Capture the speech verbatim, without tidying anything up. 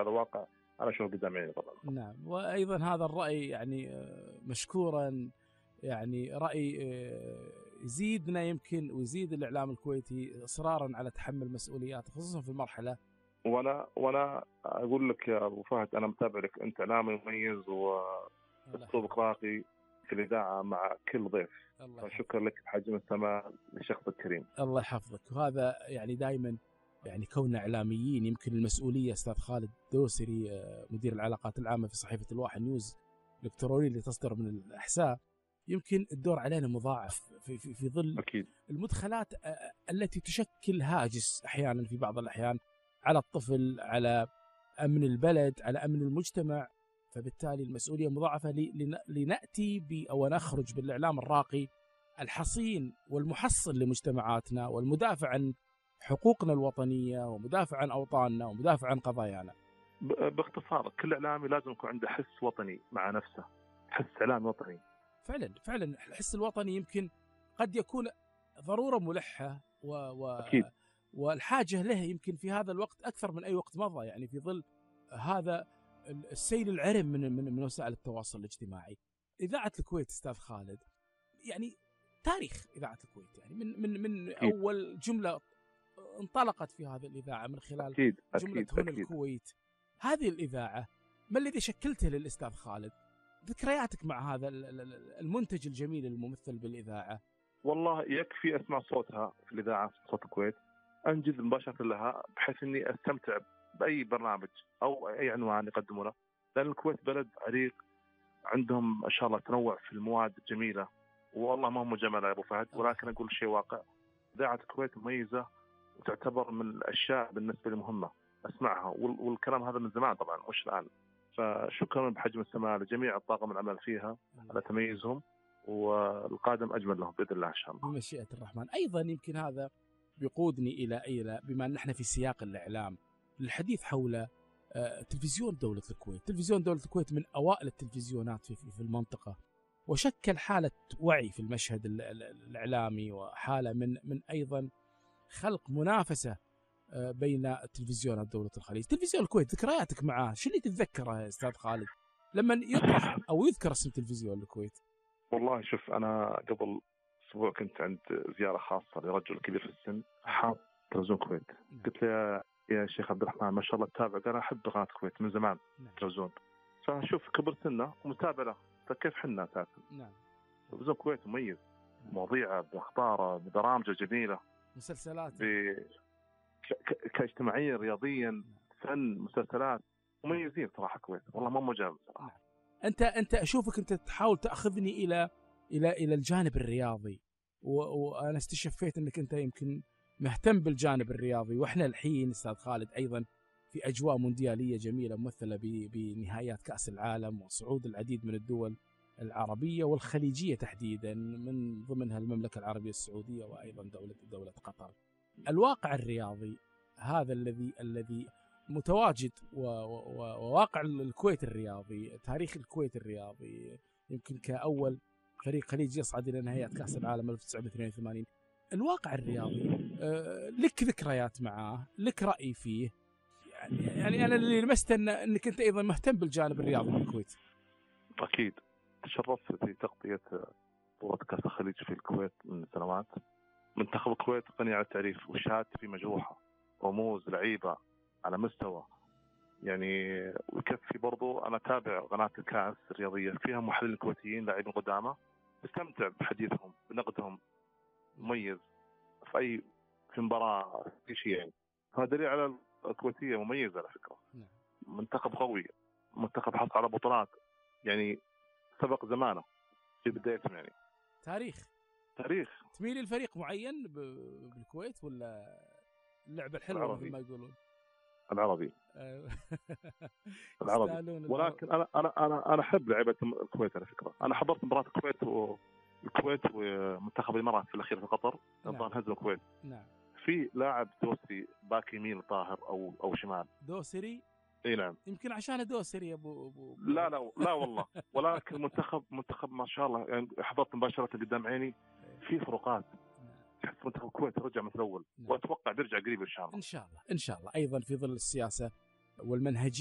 هذا واقع أنا أشوفه قدام عيني طبعا. نعم، وأيضا هذا الرأي يعني مشكورا، يعني رأي يزيدنا يمكن ويزيد الإعلام الكويتي إصرارا على تحمل مسؤوليات خصوصا في المرحلة. وأنا وأنا أقول لك يا أبو فهد، أنا متابع لك، أنت إعلامي مميز وأسلوبك راقي في الإذاعة مع كل ضيف، فشكرا لك بحجم السماء لشخص الكريم. الله يحفظك. وهذا يعني دائما يعني كوننا إعلاميين يمكن المسؤولية. أستاذ خالد دوسري مدير العلاقات العامة في صحيفة الواحة نيوز الإلكتروني اللي تصدر من الأحساء، يمكن الدور علينا مضاعف في, في, في ظل أكيد. المدخلات التي تشكل هاجس أحيانا في بعض الأحيان على الطفل، على أمن البلد، على أمن المجتمع. فبالتالي المسؤولية مضاعفة لنأتي ب أو نخرج بالإعلام الراقي الحصين والمحصن لمجتمعاتنا والمدافع عن حقوقنا الوطنية ومدافع عن أوطاننا ومدافع عن قضايانا. باختصار كل إعلامي لازم يكون عنده حس وطني مع نفسه، حس إعلام وطني. فعلا فعلا الحس الوطني يمكن قد يكون ضرورة ملحة و... و... أكيد. والحاجة له يمكن في هذا الوقت أكثر من أي وقت مضى، يعني في ظل هذا السيل العرم من من من وسائل التواصل الاجتماعي. إذاعة الكويت أستاذ خالد يعني تاريخ إذاعة الكويت، يعني من من من أكيد. أول جملة انطلقت في هذه الإذاعة من خلال أكيد. جملة أكيد. هنا أكيد. الكويت. هذه الإذاعة ما الذي شكلته للأستاذ خالد؟ ذكرياتك مع هذا المنتج الجميل الممثل بالإذاعة. والله يكفي أسمع صوتها في الإذاعة، صوت الكويت، أنجز مباشرة لها بحيث أني أستمتع بأي برنامج أو أي عنوان يقدمونه، لأن الكويت بلد عريق عندهم ما شاء الله تنوع في المواد الجميلة، والله ما هم جمال يا أبو فهد، ولكن أقول شيء واقع، إذاعة الكويت مميزة وتعتبر من الأشياء بالنسبة لي مهمة أسمعها، والكلام هذا من زمان طبعا مش الآن. فشكرا بحجم السماء لجميع الطاقم العمل فيها على تميزهم، والقادم أجمل لهم بإذن الله إن شاء الله بمشيئة الرحمن. أيضا يمكن هذا بيقودني إلى إلى بما أن نحن في سياق الإعلام للحديث حول تلفزيون دولة الكويت. تلفزيون دولة الكويت من أوائل التلفزيونات في في المنطقة، وشكل حالة وعي في المشهد الإعلامي وحالة من من أيضا خلق منافسة بين تلفزيونات دولة الخليج. تلفزيون الكويت ذكرياتك معاه شو اللي تتذكره يا أستاذ خالد لما يطرح أو يذكر اسم تلفزيون الكويت؟ والله شوف، أنا قبل أسبوع كنت عند زيارة خاصة لرجل كبير في السن حاط تلفزيون الكويت. قلت له يا شيخ عبد الرحمن ما شاء الله تتابع؟ قال أحب قناة الكويت من زمان تلفزيون. فشوف كبر سنه ومتابع له، فكيف حنا أساسا. نعم. تلفزيون الكويت مميز، مواضيعه بأخباره ببرامجه جميلة، مسلسلات ب... ك... كاجتماعيا رياضيا فن مسلسلات مميزين صراحة الكويت، والله ما مجامل صراحة. نعم. أنت أنت أشوفك أنت تحاول تأخذني إلى إلى إلى الجانب الرياضي، و... وأنا استشفيت أنك أنت يمكن مهتم بالجانب الرياضي، وإحنا الحين أستاذ خالد أيضا في أجواء مونديالية جميلة ممثلة ب... بنهايات كأس العالم وصعود العديد من الدول العربية والخليجية تحديدا، من ضمنها المملكة العربية السعودية وأيضا دولة دولة قطر. الواقع الرياضي هذا الذي الذي متواجد، وواقع الكويت الرياضي، تاريخ الكويت الرياضي، يمكن كأول فريق خليجي يصعد إلى نهائيات كأس العالم ألف وتسعمائة واثنين وثمانين. الواقع الرياضي لك ذكريات معاه، لك رأي فيه، يعني, يعني أنا اللي لمست أن أنك أنت أيضا مهتم بالجانب الرياضي من الكويت. أكيد تشرفت في تغطية بطولة كأس الخليج في الكويت من سنوات. منتخب الكويت غني عن التعريف وشهادته في مجروحة، رموز لعيبة على مستوى يعني. ويكفي برضو أنا تابع قناة الكاس الرياضية فيها محللين كويتيين لاعبين قدامى، استمتع بحديثهم بنقدهم، مميز في أي في مباراة في شيء يعني. هذا دليل على الكويتية مميزة على فكرة. منتخب قوي، منتخب حصل على بطولات يعني سبق زمانه في بدايتهم يعني. تاريخ تاريخ. تميل الفريق معين بالكويت ولا اللعبة الحلوة مثل ما يقولون؟ العربي. العربي. ولكن انا انا انا انا احب لعيبه الكويت على فكره. انا حضرت مباراه الكويت والكويت ومنتخب الامارات في الاخير في قطر، نظام هزم الكويت. نعم. في لاعب دوسري باك يمين طاهر او او شمال. دوسري؟ اي نعم. يمكن عشان دوسري يا ابو ابو لا لا لا والله. ولكن منتخب منتخب ما شاء الله يعني حضرت مباشره قدام عيني، في فروقات. تحس منتخب الكويت رجع مثل الاول، واتوقع بيرجع قريب ان شاء الله. ان شاء الله ان شاء الله. ايضا في ظل السياسه والمنهجيه